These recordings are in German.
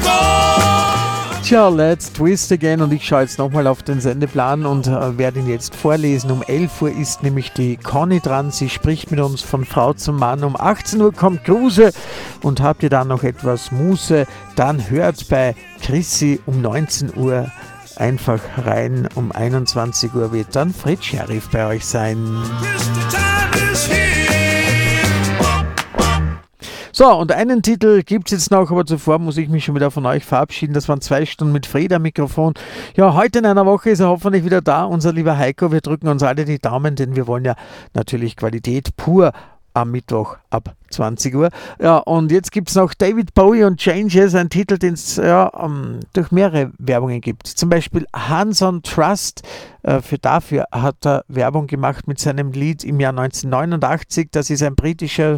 Tja, let's twist again und ich schaue jetzt nochmal auf den Sendeplan und werde ihn jetzt vorlesen. Um 11 Uhr ist nämlich die Conny dran, sie spricht mit uns von Frau zum Mann. Um 18 Uhr kommt Kruse und habt ihr dann noch etwas Muße, dann hört bei Chrissy um 19 Uhr einfach rein. Um 21 Uhr wird dann Fritz Sheriff bei euch sein. So, und einen Titel gibt es jetzt noch, aber zuvor muss ich mich schon wieder von euch verabschieden. Das waren 2 Stunden mit Frieda am Mikrofon. Ja, heute in einer Woche ist er hoffentlich wieder da, unser lieber Heiko. Wir drücken uns alle die Daumen, denn wir wollen ja natürlich Qualität pur am Mittwoch ab 20 Uhr. Ja, und jetzt gibt es noch David Bowie und Changes, ein Titel, den es durch mehrere Werbungen gibt. Zum Beispiel Hands on Trust, dafür hat er Werbung gemacht mit seinem Lied im Jahr 1989. Das ist ein britischer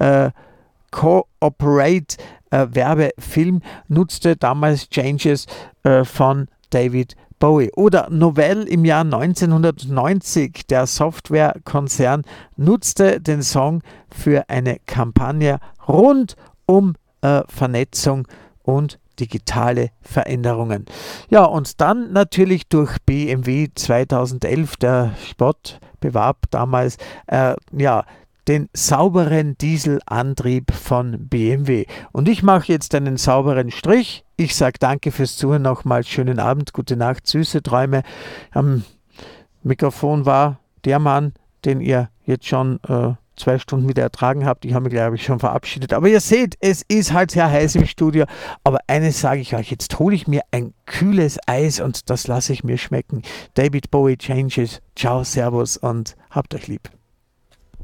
Cooperate Werbefilm, nutzte damals Changes von David Bowie. Oder Novell im Jahr 1990, der Softwarekonzern nutzte den Song für eine Kampagne rund um Vernetzung und digitale Veränderungen. Ja, und dann natürlich durch BMW 2011, der Spot bewarb damals den sauberen Dieselantrieb von BMW. Und ich mache jetzt einen sauberen Strich. Ich sage danke fürs Zuhören nochmal. Schönen Abend, gute Nacht, süße Träume. Am Mikrofon war der Mann, den ihr jetzt schon 2 Stunden wieder ertragen habt. Ich habe mich, glaube ich, schon verabschiedet. Aber ihr seht, es ist halt sehr heiß im Studio. Aber eines sage ich euch, jetzt hole ich mir ein kühles Eis und das lasse ich mir schmecken. David Bowie Changes. Ciao, Servus und habt euch lieb.